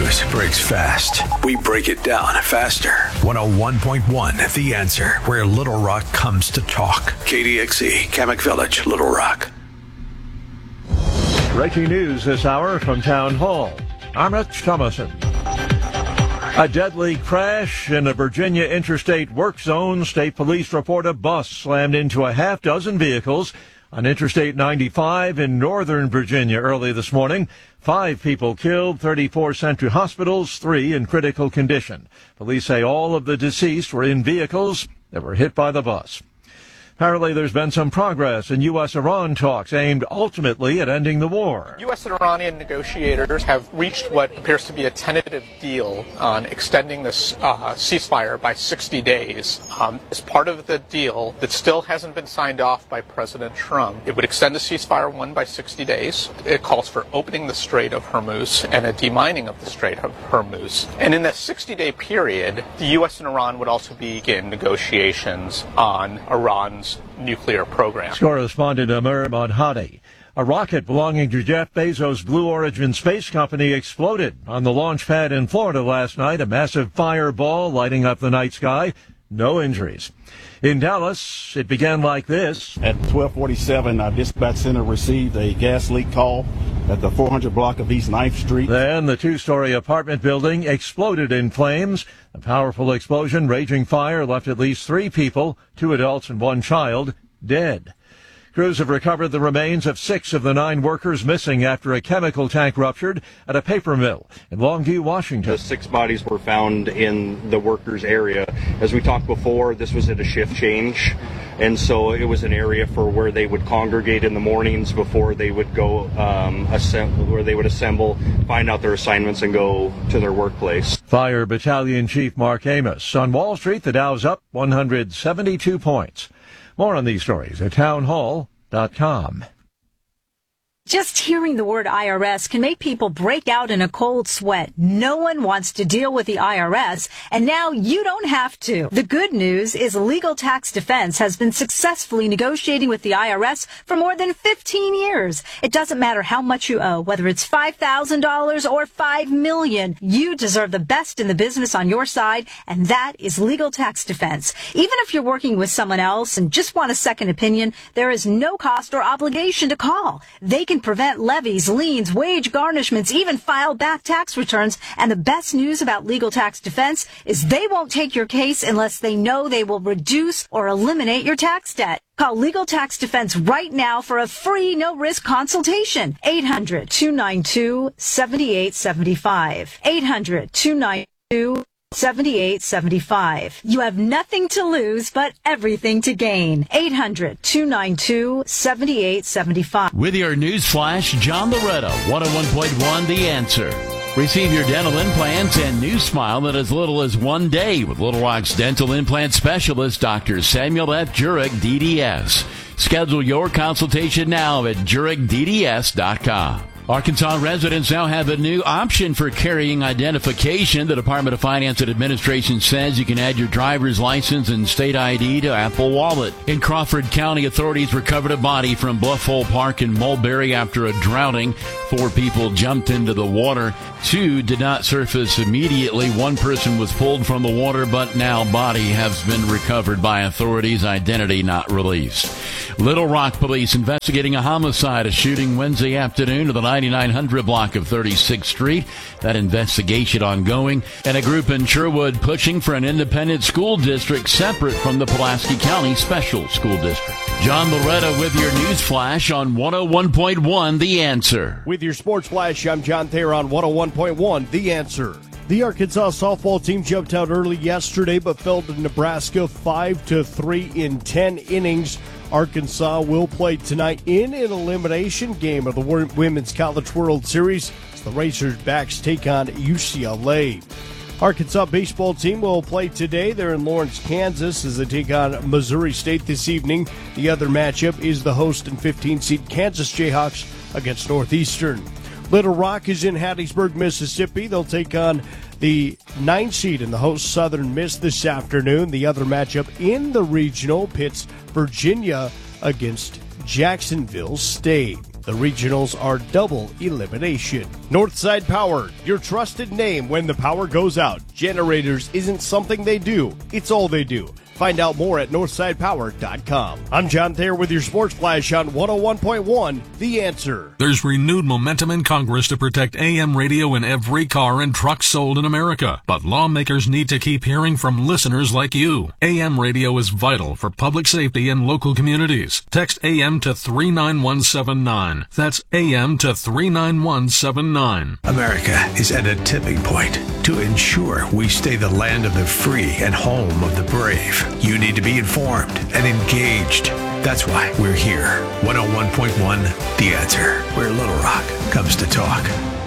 news breaks fast. We break it down faster. 101.1 The Answer, where Little Rock comes to talk. KDXE, Kamak Village, Little Rock. Breaking news this hour from Town Hall. I'm Rich Thomason. A deadly crash in a Virginia interstate work zone. State police report a bus slammed into a half dozen vehicles on Interstate 95 in northern Virginia early this morning. 5 people killed, 34 sent to hospitals, 3 in critical condition. Police say all of the deceased were in vehicles that were hit by the bus. Apparently, there's been some progress in U.S.-Iran talks aimed ultimately at ending the war. U.S. and Iranian negotiators have reached what appears to be a tentative deal on extending this ceasefire by 60 days. As part of the deal that still hasn't been signed off by President Trump, it would extend the ceasefire by 60 days. It calls for opening the Strait of Hormuz and a demining of the Strait of Hormuz. And in that 60-day period, the U.S. and Iran would also begin negotiations on Iran's nuclear program. Correspondent Amir Madhadi. A rocket belonging to Jeff Bezos' Blue Origin space company exploded on the launch pad in Florida last night, a massive fireball lighting up the night sky. No injuries. In Dallas, it began like this. At 12:47, our dispatch center received a gas leak call at the 400 block of East 9th Street. Then the 2-story apartment building exploded in flames. A powerful explosion, raging fire left at least 3 people, 2 adults and 1 child, dead. Crews have recovered the remains of 6 of the 9 workers missing after a chemical tank ruptured at a paper mill in Longview, Washington. The 6 bodies were found in the workers' area. As we talked before, this was at a shift change, and so it was an area for where they would congregate in the mornings before they would go where they would assemble, find out their assignments, and go to their workplace. Fire Battalion Chief Mark Amos. On Wall Street, the Dow's up 172 points. More on these stories at townhall.com. Just hearing the word IRS can make people break out in a cold sweat. No one wants to deal with the IRS, and now you don't have to. The good news is Legal Tax Defense has been successfully negotiating with the IRS for more than 15 years. It doesn't matter how much you owe, whether it's $5,000 or $5 million. You deserve the best in the business on your side, and that is Legal Tax Defense. Even if you're working with someone else and just want a second opinion, there is no cost or obligation to call. They can prevent levies, liens, wage garnishments, even file back tax returns. And the best news about Legal Tax Defense is they won't take your case unless they know they will reduce or eliminate your tax debt. Call Legal Tax Defense right now for a free, no-risk consultation. 800-292-7875. 800-292-7875. You have nothing to lose, but everything to gain. 800-292-7875. With your news flash, John Loretta, 101.1 The Answer. Receive your dental implants and new smile in as little as 1 day with Little Rock's dental implant specialist, Dr. Samuel F. Jurek, DDS. Schedule your consultation now at JurekDDS.com. Arkansas residents now have a new option for carrying identification. The Department of Finance and Administration says you can add your driver's license and state ID to Apple Wallet. In Crawford County, authorities recovered a body from Bluff Hole Park in Mulberry after a drowning. 4 people jumped into the water. 2 did not surface immediately. 1 person was pulled from the water, but now body has been recovered by authorities. Identity not released. Little Rock police investigating a homicide, a shooting Wednesday afternoon to the 9900 block of 36th Street. That investigation ongoing. And a group in Sherwood pushing for an independent school district separate from the Pulaski County Special School District. John Loretta with your news flash on 101.1 The Answer. With your sports flash, I'm John Thayer on 101.1 The Answer. The Arkansas softball team jumped out early yesterday but fell to Nebraska 5-3 in 10 innings. Arkansas will play tonight in an elimination game of the Women's College World Series as the Razorbacks take on UCLA. Arkansas baseball team will play today. They're in Lawrence, Kansas as they take on Missouri State this evening. The other matchup is the host and 15-seed Kansas Jayhawks against Northeastern. Little Rock is in Hattiesburg, Mississippi. They'll take on the 9th seed in the host Southern Miss this afternoon. The other matchup in the regional pits Virginia against Jacksonville State. The regionals are double elimination. Northside Power, your trusted name when the power goes out. Generators isn't something they do, it's all they do. Find out more at northsidepower.com. I'm John Thayer with your Sports Flash on 101.1 The Answer. There's renewed momentum in Congress to protect AM radio in every car and truck sold in America. But lawmakers need to keep hearing from listeners like you. AM radio is vital for public safety and local communities. Text AM to 39179. That's AM to 39179. America is at a tipping point. To ensure we stay the land of the free and home of the brave, you need to be informed and engaged. That's why we're here. 101.1 The Answer, where Little Rock comes to talk.